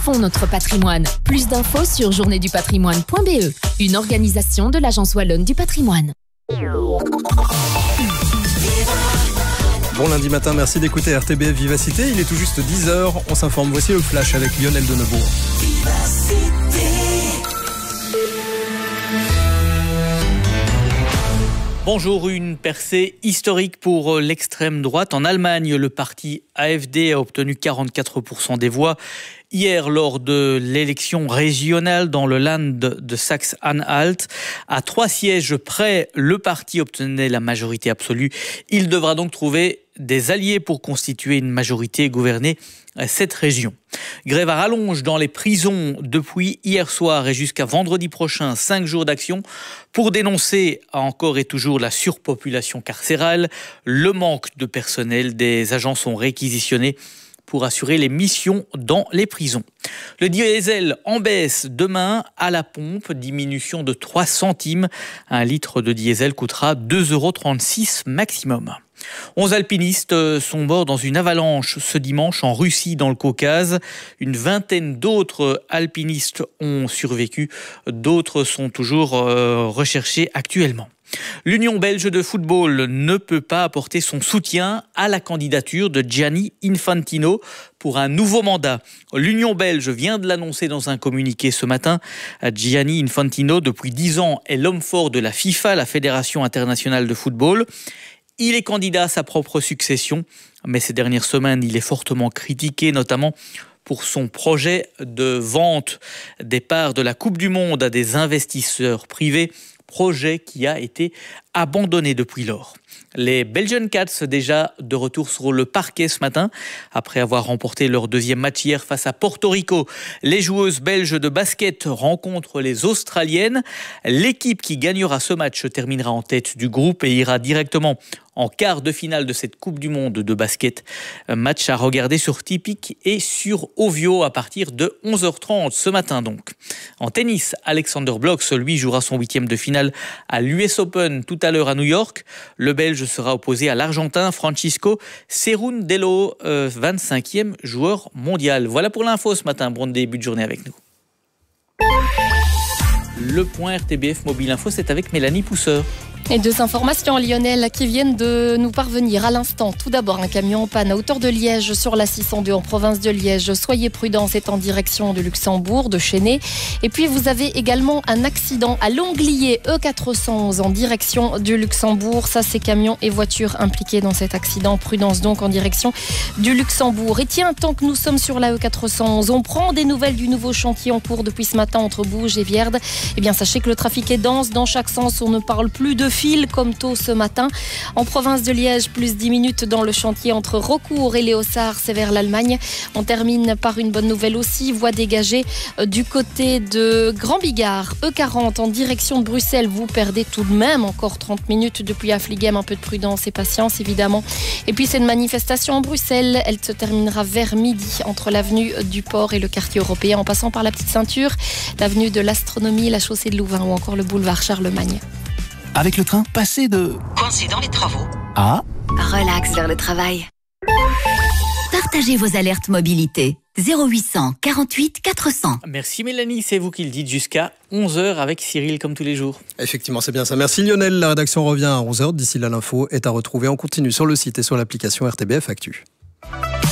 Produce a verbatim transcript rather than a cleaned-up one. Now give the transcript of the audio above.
font notre patrimoine. Plus d'infos sur journée du patrimoine point b e, une organisation de l'Agence wallonne du patrimoine. Bon lundi matin, merci d'écouter R T B F Vivacité. Il est tout juste dix heures, on s'informe. Voici le flash avec Lionel Denebourg. Bonjour, une percée historique pour l'extrême droite. En Allemagne, le parti A F D a obtenu quarante-quatre pour cent des voix. Hier, lors de l'élection régionale dans le Land de Saxe-Anhalt, à trois sièges près, le parti obtenait la majorité absolue. Il devra donc trouver des alliés pour constituer une majorité et gouverner cette région. Grève à rallonge dans les prisons depuis hier soir et jusqu'à vendredi prochain. Cinq jours d'action pour dénoncer encore et toujours la surpopulation carcérale, le manque de personnel. Des agents sont réquisitionnés pour assurer les missions dans les prisons. Le diesel en baisse demain à la pompe, diminution de trois centimes. Un litre de diesel coûtera deux euros trente-six maximum. Onze alpinistes sont morts dans une avalanche ce dimanche en Russie, dans le Caucase. Une vingtaine d'autres alpinistes ont survécu. D'autres sont toujours euh, recherchés actuellement. L'Union belge de football ne peut pas apporter son soutien à la candidature de Gianni Infantino pour un nouveau mandat. L'Union belge vient de l'annoncer dans un communiqué ce matin. Gianni Infantino, depuis dix ans, est l'homme fort de la FIFA, la Fédération internationale de football. Il est candidat à sa propre succession, mais ces dernières semaines, il est fortement critiqué, notamment pour son projet de vente des parts de la Coupe du Monde à des investisseurs privés, projet qui a été abandonné depuis lors. Les Belgian Cats, déjà de retour sur le parquet ce matin, après avoir remporté leur deuxième match hier face à Porto Rico. Les joueuses belges de basket rencontrent les Australiennes. L'équipe qui gagnera ce match terminera en tête du groupe et ira directement en quart de finale de cette Coupe du Monde de basket. Un match à regarder sur Tipeee et sur Ovio à partir de onze heures trente ce matin donc. En tennis, Alexander Blocks, lui, jouera son huitième de finale à l'U S Open tout à l'heure à New York. Le Belge sera opposé à l'Argentin Francisco Cerundolo, euh, vingt-cinquième joueur mondial. Voilà pour l'info ce matin. Bon début de journée avec nous. Le point R T B F Mobile Info, c'est avec Mélanie Pousseur. Et deux informations, Lionel, qui viennent de nous parvenir à l'instant. Tout d'abord, un camion en panne à hauteur de Liège sur la six cent deux en province de Liège. Soyez prudents, c'est en direction de Luxembourg, de Chénet. Et puis, vous avez également un accident à Longlier, E quatre cent onze en direction du Luxembourg. Ça, c'est camions et voitures impliqués dans cet accident. Prudence donc en direction du Luxembourg. Et tiens, tant que nous sommes sur la E quatre cent onze, on prend des nouvelles du nouveau chantier en cours depuis ce matin entre Bouges et Vierde. Eh bien, sachez que le trafic est dense dans chaque sens. On ne parle plus de fil comme tôt ce matin. En province de Liège, plus dix minutes dans le chantier entre Raucourt et Léossard, c'est vers l'Allemagne. On termine par une bonne nouvelle aussi, voie dégagée du côté de Grand Bigard, E quarante en direction de Bruxelles. Vous perdez tout de même encore trente minutes depuis Affligem. Un peu de prudence et patience évidemment. Et puis c'est une manifestation en Bruxelles. Elle se terminera vers midi entre l'avenue du Port et le quartier européen en passant par la Petite Ceinture, l'avenue de l'Astronomie, la chaussée de Louvain ou encore le boulevard Charlemagne. Avec le train, passez de... coincé dans les travaux à... relax vers le travail. Partagez vos alertes mobilité. zéro huit cent quarante-huit quatre cents. Merci Mélanie, c'est vous qui le dites jusqu'à onze heures avec Cyril comme tous les jours. Effectivement, c'est bien ça. Merci Lionel. La rédaction revient à onze heures. D'ici là, l'info est à retrouver en continu sur le site et sur l'application R T B F Actu.